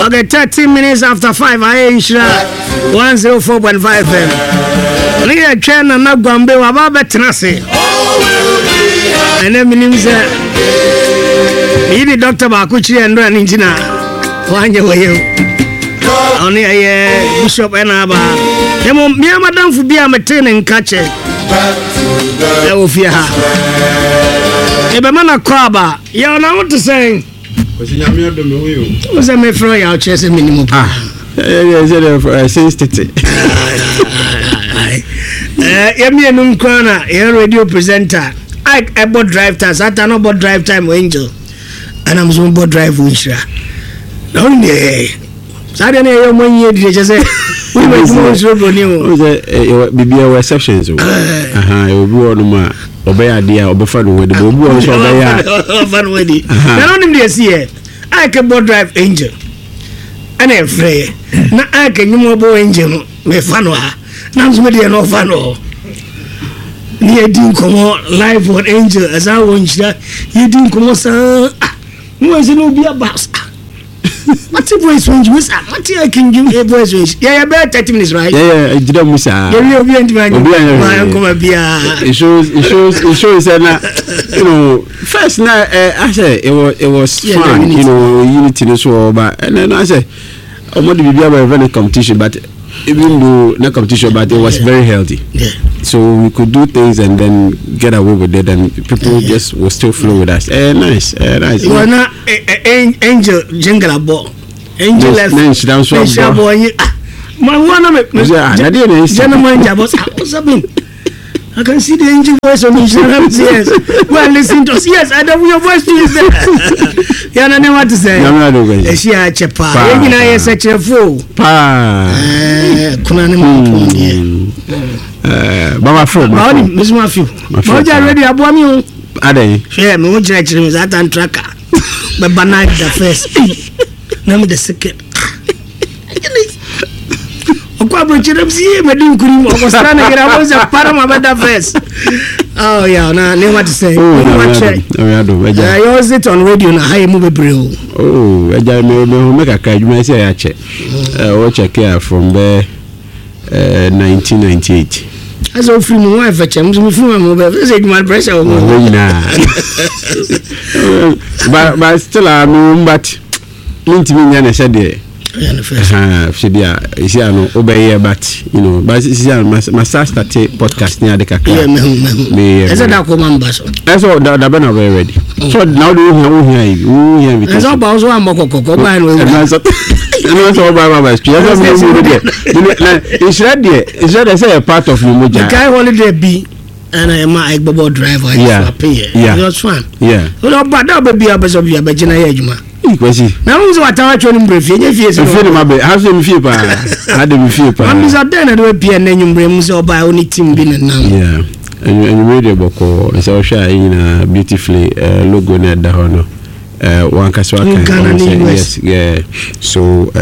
Okay, 13 minutes after 5, I Inshira 104.5 FM. Ria Chena na Gombe wa baba tenase. Ene minimze. Yidi doctor ba kuchi endo ninjina. Wanje weyo. Oni aye bishop ena ba. Demo mi madam fu bia metene nkache. E ofia ha. Ebe mana kwaba. Ya na what to say? What's a me throw your chest minimum? Sensitive. Yemi enum kwana radio presenter. I bought drive time. Sata no bought drive time Angel. And I'm so bought drive Inshira. Now only Saturday you one year did just say we went to so new. Be exceptions. It will be one more. Obey idea or before the wedding. Fun wedding. Now only see I can bought drive Angel. And I'm afraid. Now I can you more Angel me fanwa. Now somebody no fano. You didn't come on live on Angel as I want you. You didn't come on, sir. Who is it? No be a boss. What's the voice range? What I can give a voice range? Yeah, about 30 minutes, right? Yeah, I didn't miss out. You'll be invited. It shows that, you know, first night, I said it was fun, you know, unity this war, but and then I said, I'm going to be a very competition, but even though not competition, but it was very healthy. Yeah. So we could do things and then get away with it, and people just will still flow with us. Nice. You are not Angel Jingle Ball. Angel left. My one of it. Gentlemen, I can see the angel voice on insurance. Yes. Well, listen to us. Yes, I know your voice too is there. You don't know what to say. She a chepa. You know, such a fool. Mama Fro. Miss Matthew. Moja ready abwa mi. Ade. Yeah, me won't try to that and tracker. But banana the first. Now me the second. Okwa brochire msi me din kuri mo stand here was a parama beda first. Oh yeah, na ne what to say. You use it on radio na high move bro. Oh, eja me make aka adwuma say ya che. We check here from there 1998. As of free my wife chem me free my be say my pressure mo. But still but intimi nya na said Fidia, is here no obey, but you know, but this is my start podcast near the Kaka. As a dark woman, Basso. That's all that I've been ready. So now do you hear you? It's all about one more cocoa. And also by my street. It's ready. It's ready. Say a part of Lumuja. The guy holiday be. And I am a bubble driver. Yeah, that's fun. Yeah. Well, but that will be a best of your Bajina Yajuma. Now, what I want to brief you. If you feel my bed, have them feel. I don't feel. I'm then will be a name brings or by only team being now. Yeah. And you read a book or it's all shine in a beautifully logo net the honor. One Caswaka. Yes, yeah. So,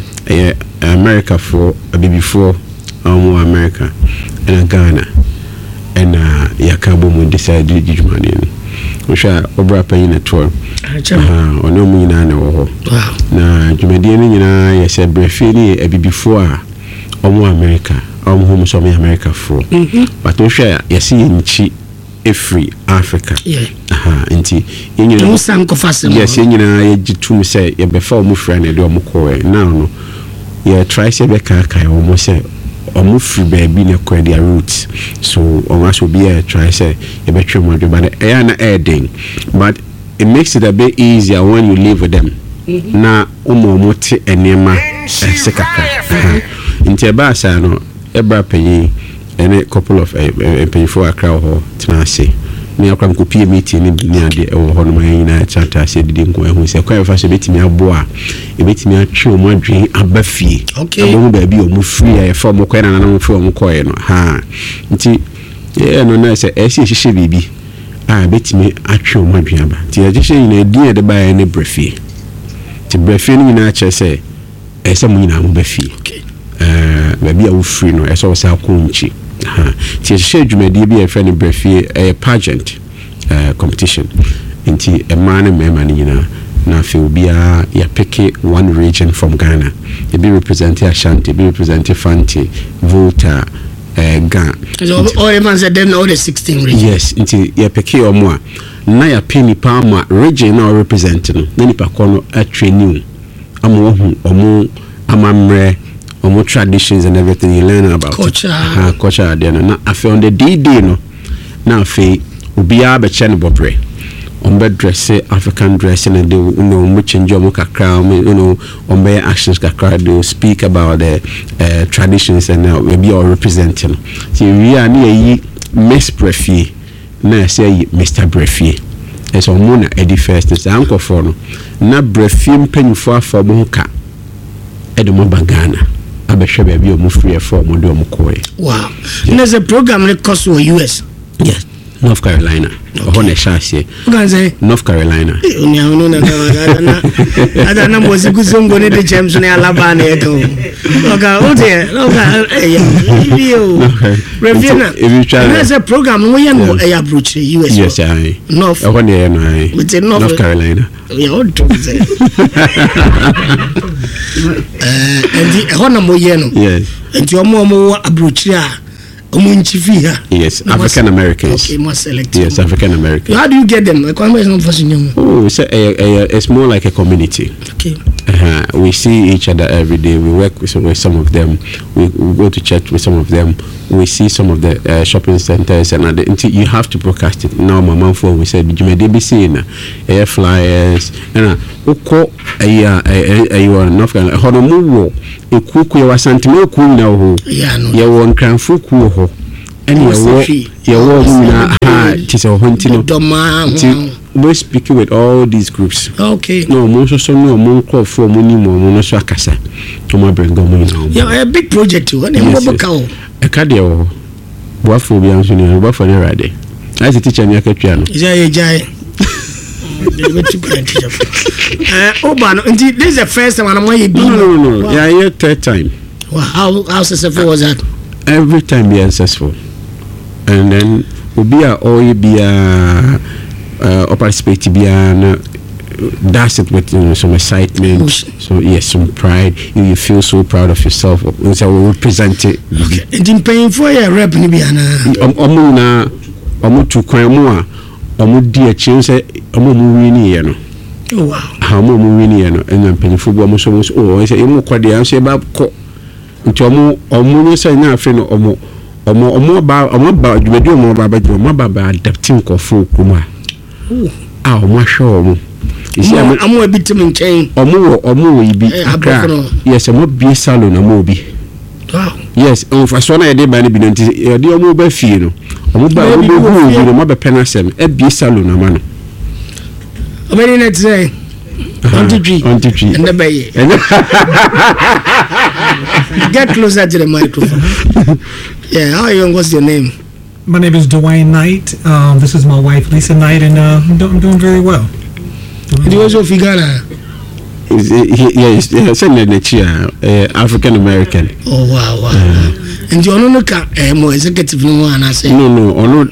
America for a baby for America and Ghana. And Yakabo will decide to do money. We shall over paying a tour. Or no mean I know. Now, Jumadian, yes, a briefly a before America, home some America for. But we share, yes, in Chi, a free Africa. Yeah. And you know, some confessing. Yes, you know, to say, before my friend, a domocore. Now, yeah, try say, Becca, almost say. Free baby na kwa their roots, so almost will be a try say a better model, but adding, but it makes it a bit easier when you live with them. Na moti enema sekaka into basa no ebra pay and a couple of pay for a crowd or tenase. Me akwa kopie meeting ni bia de ewo ho no man na chata se didi nko ehu se kwa fa se betimi aboa e betimi atwe omo adwen abafie abo ba bi omo free ya fa omo kwa na mo free omo koye no ha nti ye no na se esi hihye bibi betimi atwe omo adwen aba ti ya hihye ina din de ba ne brefie ti brefie ni na che se ese mo nyina mo bafie ba bi a wo free no ese wo sa konchi ti share dwumadi bi e friend brefie a pageant competition nti e man and me man nyina na fe obia ya pick one region from Ghana. It be represent Ashanti, be represent Fanti, Volta, Ga. So all the ones that them all the 16 regions. Yes, into ya pick omo na ya pini pa ma region na represent no. Na nipa ko no a training. Omo amamre omo traditions and everything you learn about culture there no. Na afi on the D-Day no. Na afi obia be che no bobre. Ombe dress African dress and they we change your kakra ombe actions kakra they speak about the traditions and we be all representing. So we are near Miss Brefi na say Mr. Brefi. It's on Mona Eddie first is uncle for no na Brefi mpanifo afọ mo ka Edomo Bagana abehwe ba bi o mo free for mo do mo koy. Wow. And there's a program that costs for US. Yes. North Carolina. Okay. North Carolina. I don't know what Guzungo need the gems in Alabama. There's a program we know a brooch US. Yes, I North Carolina. And the Honamoyeno. Yes. And your mom a brooch. Yes, African Americans. Okay, more selective. Yes, African Americans. How do you get them? Oh, it's more like a community. Okay. We see each other every day. We work with some of them. We go to church with some of them. We see some of the shopping centers and until you have to broadcast it. Now, my mom phone we said, "You may be seeing air flyers and Oko North Carolina. Honomu ekuku ya santime ku na ho. Ya won kranfo ku ho. Ene ya wo na ha tise ho ntino. We speak with all these groups. Okay. No, mo so no mo call for mo ni mo no so akasa. To ma bring them in. Yeah, a big project too. And mo boka o. E ka de o. Boafo bi anso ni boafo ne rade. I see teacher ni akatwa no. Jai. Obano, indeed, this is the first time I'm going to be. No. Wow. Yeah, third time. Wow, how successful was that? Every time we are successful. And then we'll be all be participate that's it with some excitement. So yes, some pride. You feel so proud of yourself. So we represent it. Okay. And in paying for your rep ni biana. Omu tu kwan mu a omu di achi say omu mu wini ye no. Oh wow. Omu mu wini ye no. Enyan penifo bo omu so oh say emu kwade an say ba ko. Nti omu no say na afi no omu ba dwumedi omu ba adapting ko fo kuma. Omu ahwe omu. Amu ebitim nchen. Omu ibi akra. Yes, omu bi salon omu obi. Wow. Yes, for so na e dey ba ni bi no nti e dey omu ba fie no. Omu ba omu hu mo be penasem e bi salon ama no. Omeni net say on the tree. And the bay. Get closer to the microphone. Yeah, how are you? What's your name? My name is Dwayne Knight. This is my wife, Lisa Knight, and I'm doing very well. And you also Figana? Yes, African American. Oh, wow. And you don't look at more executive no one, I say. No,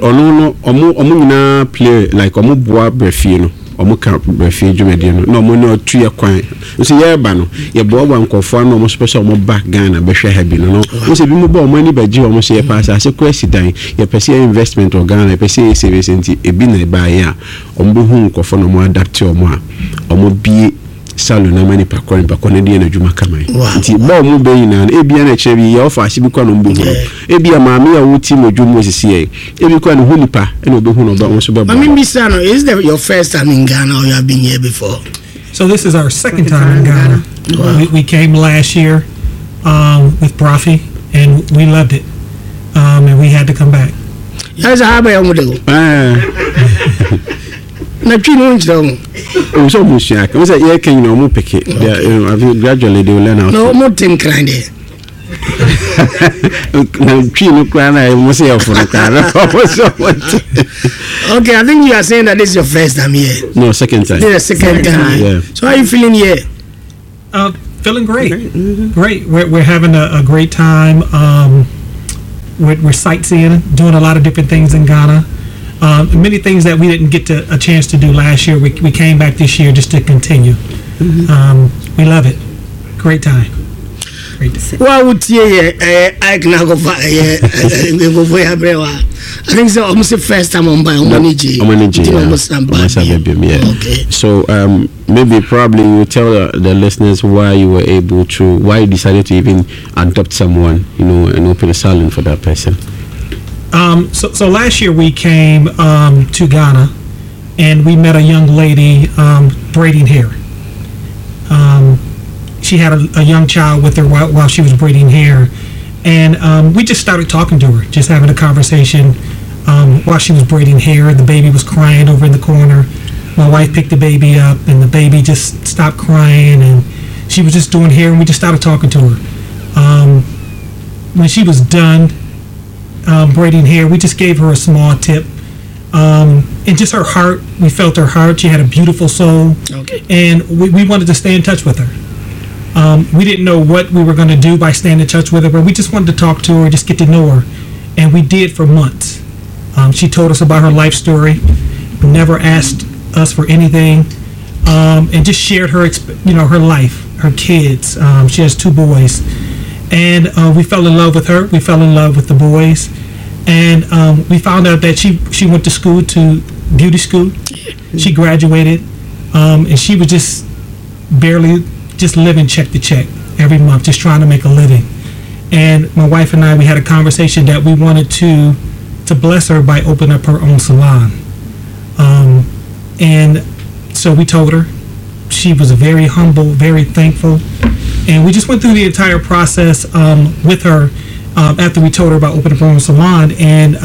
omu play like omu boa brefino. Omu ka brefie dwumedi no omu no tuye kwan. So ye ba no, ye boa nkofo no omu special omu back Ghana be hwe habi no. Wo se bi mu ba omu ani baji omu se ye pass ase kwesi dan. Ye pese investment or Ghana, ye pese savings enti ebi na ba ya. Omu be hu nkofo no omu adapt omu a. Omu bi salon na mani pakwa ndi na dwuma kama nti ba omu be yina ebia na chebi ye offer asibi kwa no mbu ebia maami ya wuti mo dwuma osisi ye ebi kwa no hunipa eno be hu no ba so ba Mami Bisano, is that your first time in Ghana or you have been here before? So this is our second time in Ghana. Wow. We came last year with Brafi and we loved it. And we had to come back. Yes, I have a na twino nchiro so mushia ka say ye kan no mu peke gradually they will learn how no more thing kind na twino kwa na mo say of no kana. Okay, I think you are saying that this is your first time here. No, second time. This is the second time. Yeah. So how are you feeling here? Feeling great. Great. We're having a great time. We're sightseeing, doing a lot of different things in Ghana. Many things that we didn't get a chance to do last year, we came back this year just to continue. We love it. Great time. Well, would I can go for I think so. Almost the first time on by okay. So maybe probably you tell the listeners why you decided to even adopt someone, and open a salon for that person. So last year we came to Ghana, and we met a young lady braiding hair. She had a young child with her while she was braiding hair, and we just started talking to her, just having a conversation while she was braiding hair. The baby was crying over in the corner. My wife picked the baby up, and the baby just stopped crying, and she was just doing hair, and we just started talking to her. When she was done braiding hair, we just gave her a small tip. And just her heart, we felt her heart. She had a beautiful soul, and we wanted to stay in touch with her. We didn't know what we were going to do by staying in touch with her, but we just wanted to talk to her, just get to know her, and we did for months. She told us about her life story, never asked us for anything, and just shared her, her life, her kids. She has 2 boys, and we fell in love with her. We fell in love with the boys, and we found out that she went to beauty school. She graduated, and she was just barely living check to check every month, just trying to make a living. And my wife and I, we had a conversation that we wanted to bless her by opening up her own salon. And so we told her. She was very humble, very thankful, and we just went through the entire process with her after we told her about opening up her own salon, and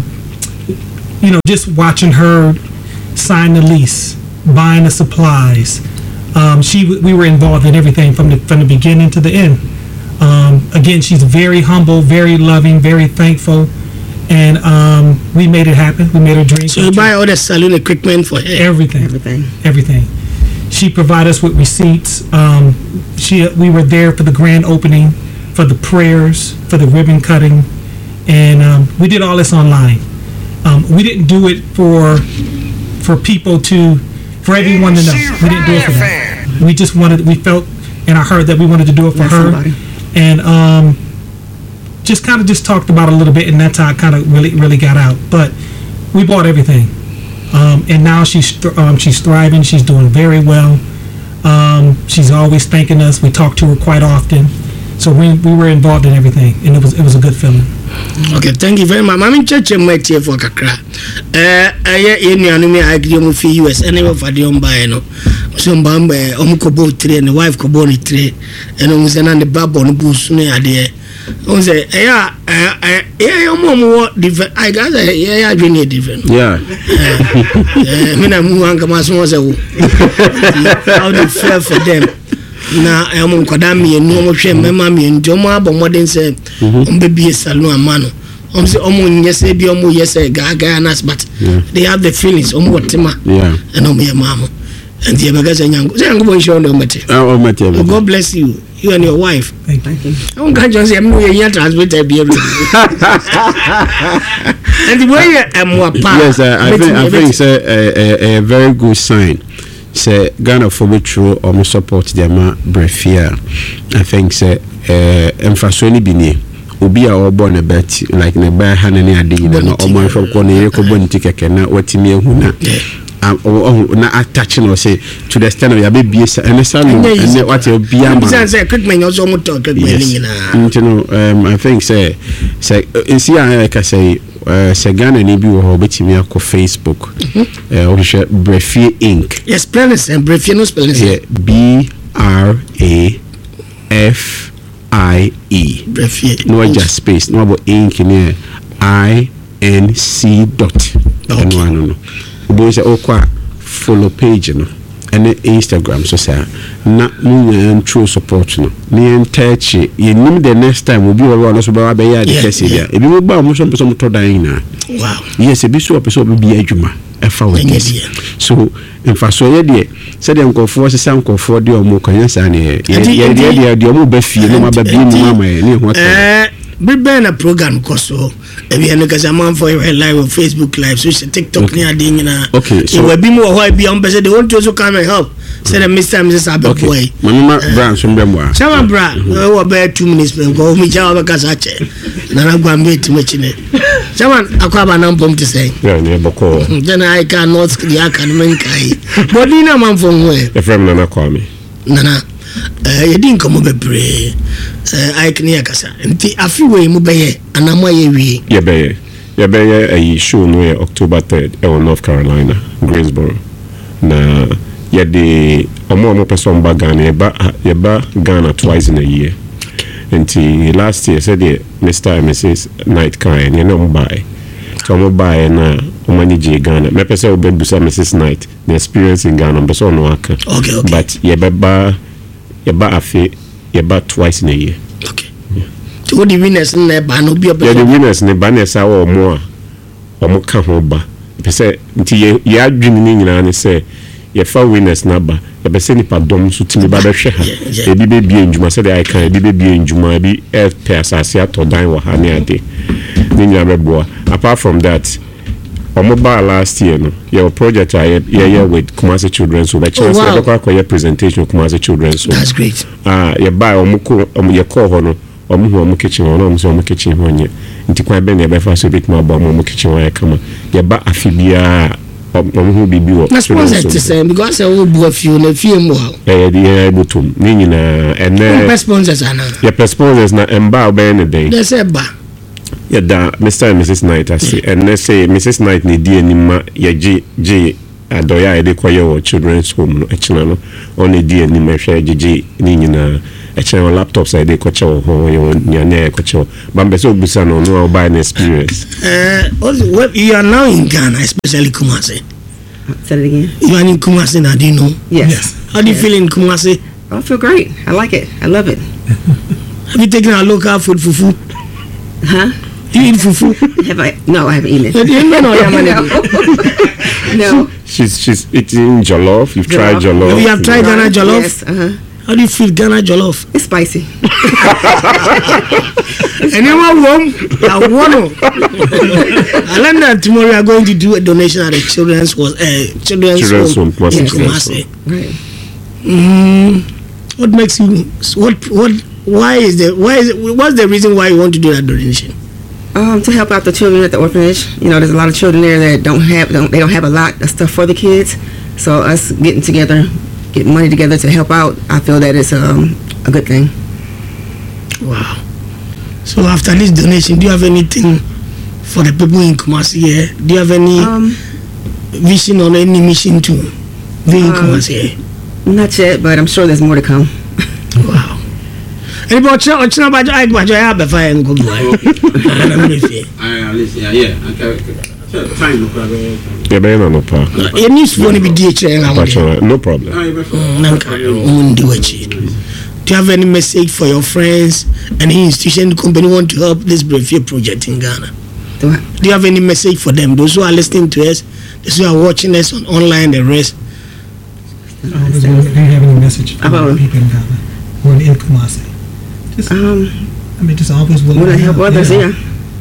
just watching her sign the lease, buying the supplies. We were involved in everything from the beginning to the end. Again, she's very humble, very loving, very thankful, and we made it happen. We made her dream. So you buy all the salon equipment for her? Everything. She provided us with receipts. We were there for the grand opening, for the prayers, for the ribbon cutting, and we did all this online. We didn't do it for people for everyone to know. We didn't do it for that. We felt in our heart that we wanted to do it for her. Somebody. And just talked about it a little bit, and that's how it kind of really got out. But we bought everything. And now she's thriving. She's doing very well. She's always thanking us. We talk to her quite often. So we were involved in everything, and it was a good feeling. Okay, thank you very much. I'm church might here for kakra. I agree with US anyway for the no. So mbambe omukobo 3 and the wife kobo ni 3 and omuzena the babo no busu ne ade. On say different. I got really different. Yeah. Me na mu anga maso say how they feel for them. Na I'm kodami enu mo hwe mema me njomo abomodin say ombebie salon amano say nyese bi yese gaga nas but they have the feelings wotima and me mama and the bagaza nyango bo show no mate. God bless you and your wife. Thank you. I can't just say I'm no transmitter be every. And the way yes, I think it's a very good sign. Say Ghana for which or support them brefia. I think say emphasoni bini obi a born a bet like na buy hanani adi na o man from corner ko boni tikeke na watimi ehu na na attaching or say to the extent of your baby and salon and what your biama say quick man also mo talk quick man I think say see I say Ghana ni bi wo betimi akọ Facebook o hwe Brefie Inc. Yes, spell it and Brefie no spell it BRAFIE Brefie no just space no about ink in INC dot no boys okwa follow page no and Instagram so say na mu true support no me touch you nim the next time we be all so ba be ya the case dia e bi mo ba mo so to dan na wow yes e bi so be adwuma e fa we so in fact so ye de say dem ko for say ko for de o mo kan sa na ye de o mo ba fie no ma ba bi mo ma ye ne ho Bring a program koso. Ebi eno kasa man for live on Facebook live, so TikTok ni ade nyina. Okay, so we be more why be on person they want to also come and help. Say the Mr. and Mrs. Abe boy. Mama Brown Sumbemwa. Sama bra, we about 2 minutes go me jawa be kasa che. Na na gwa me ti machine. Sama akwaba na mpom to say. Yeah, ne boko. Then I cannot the academic kai. Body na man from where? Efrem Nana Kwame. Nana. You didn't come over pre. I can hear Kasa. Nti afiwe mu beye anamwa ye wi. Ye beye a show no October 3rd in North Carolina, Greensboro. Na ye de omo person ba Ghana ye ba Ghana twice in a year. Nti last year said Mr. and Mrs. Knight kind you know buy. So I'm buy na omani je Ghana. Me pese obebusa Mrs. Knight the experience in Ghana but so no aka. Okay. But ye ba afi ye ba twice in a year. Okay. Yeah. So the winners in ba no be yeah, the winners ne ba na sa wo mo ka ho ba. Pese nti ye adwini ni nyina ne se ye fa winners na ba. Ye pese ni padom so timi ba be hwe ha. E bi be bie njuma se de I can e bi be bie njuma bi e pe asase atodan wo ha ne ade. Ni nya beboa. Apart from that Omoba last year no your project I with Kumasi Children's Home. Actually your presentation of Kumasi Children's Home. That's great. You buy your call hono omu kitchen ono omu kitchen honye. Nti kwa be na be fa so bit ma ba omu kitchen wa kama. You buy afibia omu bibi wo. That's what I say because I will do a few na few more. The able to ni nyina and sponsors ana. Your sponsors na emba obe ne day. That's a ba. Yeah, that Mr. and Mrs. Knight, I see. And let's say Mrs. Knight need DNA, ya G, Adoya, they call your children's home, a channel, only DNA, share G, Nina, a channel laptops, I did coach your home, your near coach. Bambeso Busano, no buying experience. You are now in Ghana, especially Kumasi. Say it again. You are in Kumasi now, do you know? Yes. How do you feel in Kumasi? I feel great. I like it. I love it. Have you taken a local food fufu? Huh? You eat fufu? Have I? No, I haven't eaten it. No. She's eating jollof. You've tried jollof. You have tried Ghana jollof? Yes. How do you feel Ghana jollof? It's spicy. Anyone warm? I learned that tomorrow we are going to do a donation at the children's home. Yes. Right. What makes you what's the reason why you want to do that donation? To help out the children at the orphanage. You know, there's a lot of children there that don't have a lot of stuff for the kids. So us getting money together to help out, I feel that it's a good thing. Wow. So after this donation, do you have anything for the people in Kumasi here? Do you have any vision or any mission to be in Kumasi here? Not yet, but I'm sure there's more to come. Wow. Anybody about I have a fire and go boy. It needs to be DHL. No problem. Do you have any message for your friends? Any institution, company want to help this Brave project in Ghana? Do you have any message for them? Those who are listening to us, those who are watching us on online, the rest. Do you have any message for people in Ghana or in Kumasi? Just always willing to help others. Yeah.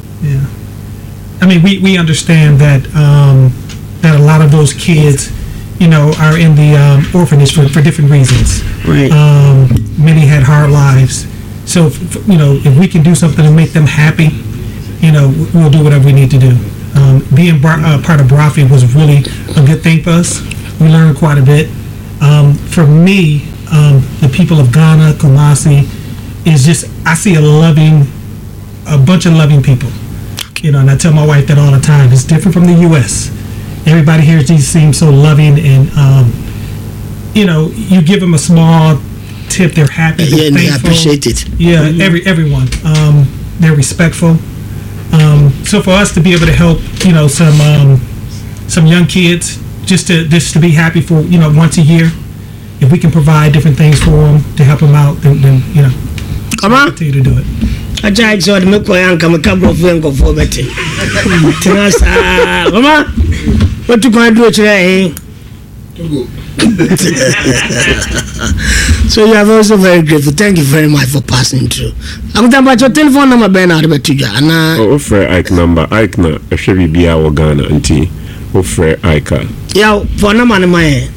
I mean, we understand that that a lot of those kids, you know, are in the orphanage for different reasons. Right. Many had hard lives, so you know, if we can do something to make them happy, you know, we'll do whatever we need to do. Being part of Brafi was really a good thing for us. We learned quite a bit. For me, the people of Ghana, Kumasi, is just, I see a bunch of loving people. You know, and I tell my wife that all the time. It's different from the U.S. Everybody here just seems so loving, and you know, you give them a small tip, they're happy, they're thankful. They appreciate it. Yeah, everyone. They're respectful. So for us to be able to help, you know, some young kids, just to be happy for, you know, once a year, if we can provide different things for them to help them out, then you know, come on, continue to do it. I tried so to make my uncle come off and go for better. Mama, what you going to do today? So you are also very grateful. Thank you very much for passing through. I'm talking about your telephone number, Bernard. Oh, for Ike number. Ike na. I should be our Ghana auntie. Oh, for Ike. Yeah, for no man in my head.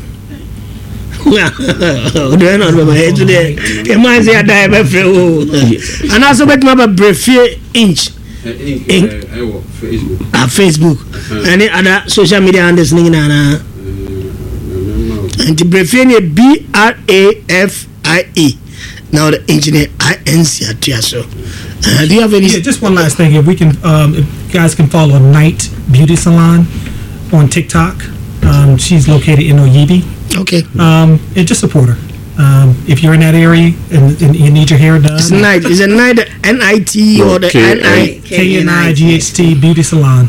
Do you know my head today? The man say I die by free. And also make my brief inch. Facebook and other social media understanding and the Brefine BRAFIE. Now the engineer INC at so. Do you have any? Yeah, just one last thing. If we can, if you guys can follow Night Beauty Salon on TikTok. She's located in Oyibi. Okay. And just support her. If you're in that area and you need your hair done. It's Night. Is it Night NIT or the KNIGHT Beauty Salon.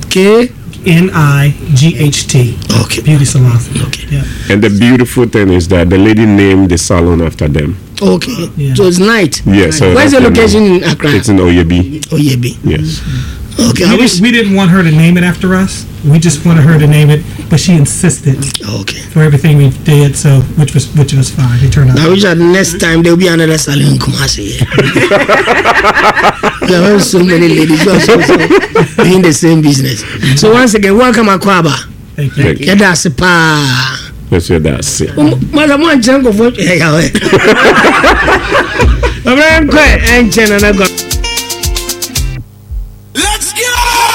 KNIGHT. Okay. Beauty Salon. Okay. Yeah. And the beautiful thing is that the lady named the salon after them. Okay. Yeah. So it's Night. Yes. So where's the location in Accra? It's in Oyebi. Oyebi. Yes. Okay. We didn't want her to name it after us. We just wanted her to name it, but she insisted. Okay. For everything we did, so which was fine. It turned out. I wish that next time there will be another salon in Kumasi. There are so many ladies who are so in the same business. So once again, welcome Akwaba. Thank you. Thank you. Yeah, that's a pa. That's it. That's it. Mother, one chunk of what? Yeah, yeah. I'm quiet. And Chen and I got.